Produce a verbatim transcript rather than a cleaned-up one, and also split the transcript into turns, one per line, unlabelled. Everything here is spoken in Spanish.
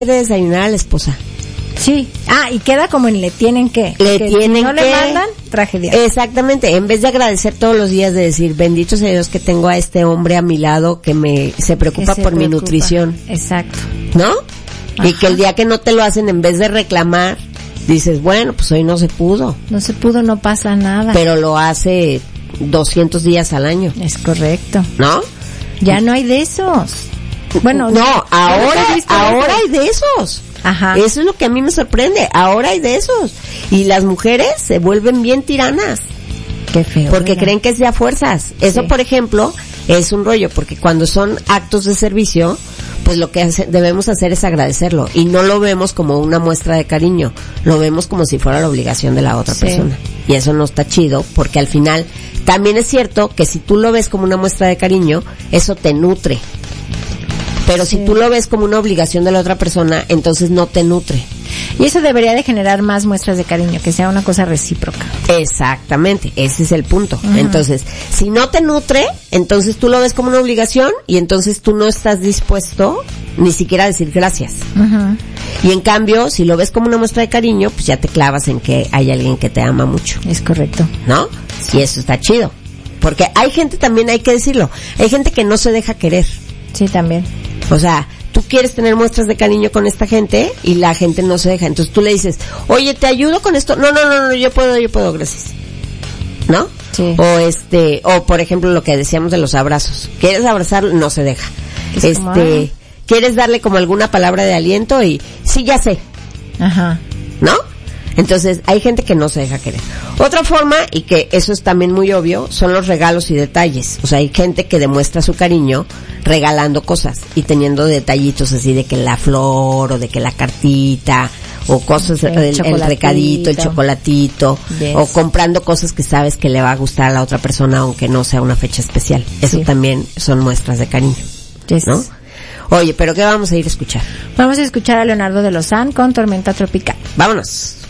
de desayunar a la esposa.
Sí. Ah, y queda como en le tienen que.
Le
que
tienen
si no
que.
le mandan, tragedia.
Exactamente. En vez de agradecer todos los días de decir, bendito sea Dios que tengo a este hombre a mi lado que me se preocupa
se
por
preocupa.
mi nutrición.
Exacto.
¿No?
Ajá.
Y que el día que no te lo hacen, en vez de reclamar, dices, bueno, pues hoy no se pudo.
No se pudo, no pasa nada.
Pero lo hace doscientos días al año.
Es correcto.
¿No?
Ya no hay de esos. Bueno,
no,
yo
ahora,
he visto
ahora
eso.
hay de esos.
Ajá.
Eso es lo que a mí me sorprende. Ahora hay de esos. Y las mujeres se vuelven bien tiranas.
Qué feo.
Porque
¿verdad?
creen que es de a fuerzas. Eso,
Sí.
por ejemplo, es un rollo, porque cuando son actos de servicio, pues lo que hace, debemos hacer es agradecerlo. Y no lo vemos como una muestra de cariño. Lo vemos como si fuera la obligación de la otra
Sí.
persona. Y eso no está chido, porque al final, también es cierto que si tú lo ves como una muestra de cariño, eso te nutre. Pero
Sí.
si tú lo ves como una obligación de la otra persona, entonces no te nutre.
Y eso debería de generar más muestras de cariño, que sea una cosa recíproca.
Exactamente, ese es el punto.
Ajá.
Entonces, si no te nutre, entonces tú lo ves como una obligación y entonces tú no estás dispuesto ni siquiera a decir gracias.
Ajá.
Y en cambio, si lo ves como una muestra de cariño, pues ya te clavas en que hay alguien que te ama mucho,
Es correcto.
¿no? Y eso está chido. Porque hay gente también, hay que decirlo, hay gente que no se deja querer.
Sí, también.
O sea, tú quieres tener muestras de cariño con esta gente y la gente no se deja. Entonces tú le dices, oye, ¿te ayudo con esto? No, no, no, no, yo puedo, yo puedo, gracias. ¿No?
Sí.
O este, o por ejemplo lo que decíamos de los abrazos. ¿Quieres abrazarlo? No se deja.
Es
Este,
como, ah.
¿quieres darle como alguna palabra de aliento? Y, sí, ya sé.
Ajá.
¿No? Entonces, hay gente que no se deja querer. Otra forma, y que eso es también muy obvio, son los regalos y detalles. O sea, hay gente que demuestra su cariño regalando cosas y teniendo detallitos así de que la flor o de que la cartita o cosas,
El
el, el
chocolatito.
recadito, el chocolatito,
Yes.
o comprando cosas que sabes que le va a gustar a la otra persona aunque no sea una fecha especial. Eso
Sí.
también son muestras de cariño,
Yes.
¿no? Oye, pero ¿qué vamos a ir a escuchar?
Vamos a escuchar a Leonardo de Lozán con Tormenta Tropical.
Vámonos.